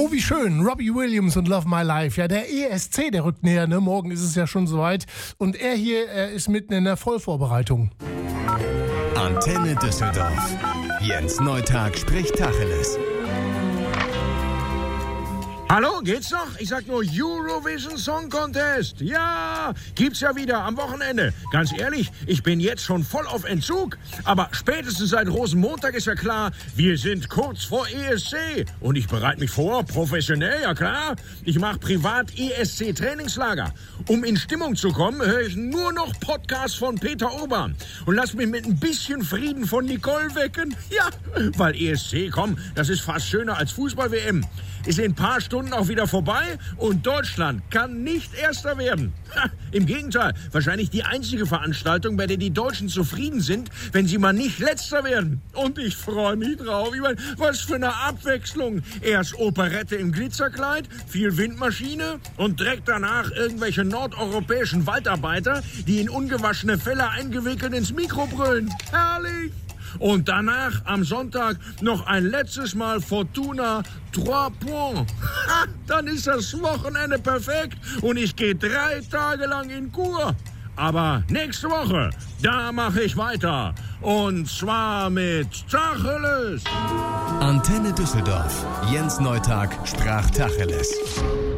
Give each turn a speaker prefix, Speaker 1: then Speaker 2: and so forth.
Speaker 1: Oh, wie schön. Robbie Williams und Love My Life. Ja, der ESC, der rückt näher, ne? Morgen ist es ja schon soweit. Und er hier ist mitten in der Vollvorbereitung.
Speaker 2: Antenne Düsseldorf. Jens Neutag spricht Tacheles.
Speaker 3: Hallo, geht's noch? Ich sag nur Eurovision Song Contest. Ja, gibt's ja wieder am Wochenende. Ganz ehrlich, ich bin jetzt schon voll auf Entzug. Aber spätestens seit Rosenmontag ist ja klar, wir sind kurz vor ESC. Und ich bereite mich vor, professionell, ja klar. Ich mache privat ESC-Trainingslager. Um in Stimmung zu kommen, höre ich nur noch Podcasts von Peter Urban. Und lass mich mit ein bisschen Frieden von Nicole wecken. Ja, weil ESC, komm, das ist fast schöner als Fußball-WM. Ist in ein paar Stunden auch wieder vorbei und Deutschland kann nicht Erster werden. Ha, im Gegenteil, wahrscheinlich die einzige Veranstaltung, bei der die Deutschen zufrieden sind, wenn sie mal nicht Letzter werden. Und ich freue mich drauf. Ich meine, was für eine Abwechslung. Erst Operette im Glitzerkleid, viel Windmaschine und direkt danach irgendwelche nordeuropäischen Waldarbeiter, die in ungewaschene Felle eingewickelt ins Mikro brüllen. Herrlich! Und danach am Sonntag noch ein letztes Mal Fortuna 3 Points. Ha, dann ist das Wochenende perfekt und ich gehe 3 Tage lang in Kur. Aber nächste Woche, da mache ich weiter. Und zwar mit Tacheles.
Speaker 2: Antenne Düsseldorf. Jens Neutag sprach Tacheles.